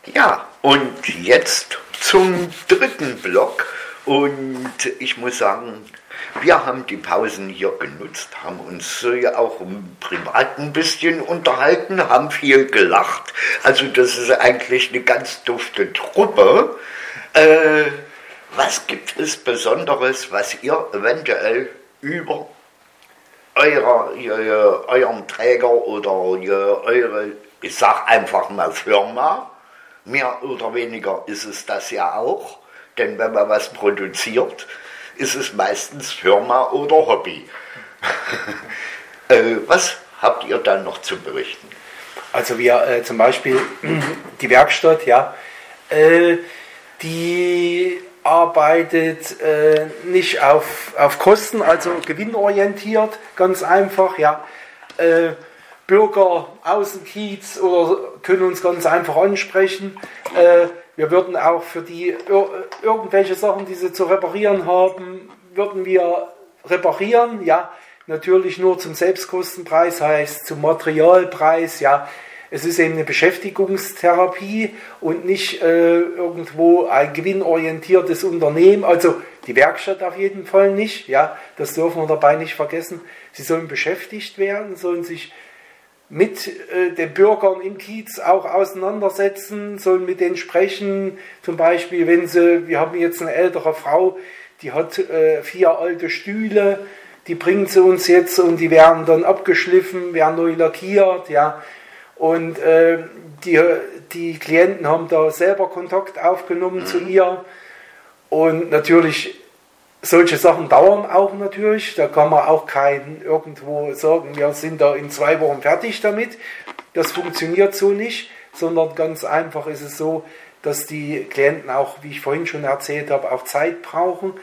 Ja, und jetzt zum dritten Block. Und ich muss sagen, wir haben die Pausen hier genutzt, haben uns ja auch privat ein bisschen unterhalten, haben viel gelacht. Also das ist eigentlich eine ganz dufte Truppe. Was gibt es Besonderes, was ihr eventuell über euren Träger oder eure, ich sag einfach mal Firma, mehr oder weniger ist es das ja auch, denn wenn man was produziert, ist es meistens Firma oder Hobby. Was habt ihr dann noch zu berichten? Also wir zum Beispiel die Werkstatt, ja, die arbeitet nicht auf Kosten, also gewinnorientiert, ganz einfach, ja. Bürger aus dem Kiez oder können uns ganz einfach ansprechen. Wir würden auch für die irgendwelche Sachen, die sie zu reparieren haben, würden wir reparieren, ja. Natürlich nur zum Selbstkostenpreis, heißt zum Materialpreis, ja. Es ist eben eine Beschäftigungstherapie und nicht irgendwo ein gewinnorientiertes Unternehmen. Also die Werkstatt auf jeden Fall nicht. Ja, das dürfen wir dabei nicht vergessen. Sie sollen beschäftigt werden, sollen sich mit den Bürgern im Kiez auch auseinandersetzen, sollen mit denen sprechen. Zum Beispiel, wir haben jetzt eine ältere Frau, die hat 4 alte Stühle, die bringen sie uns jetzt und die werden dann abgeschliffen, werden neu lackiert, ja. Und die Klienten haben da selber Kontakt aufgenommen zu ihr. Und natürlich, solche Sachen dauern auch natürlich. Da kann man auch kein irgendwo sagen, wir sind da in 2 Wochen fertig damit. Das funktioniert so nicht, sondern ganz einfach ist es so, dass die Klienten auch, wie ich vorhin schon erzählt habe, auch Zeit brauchen.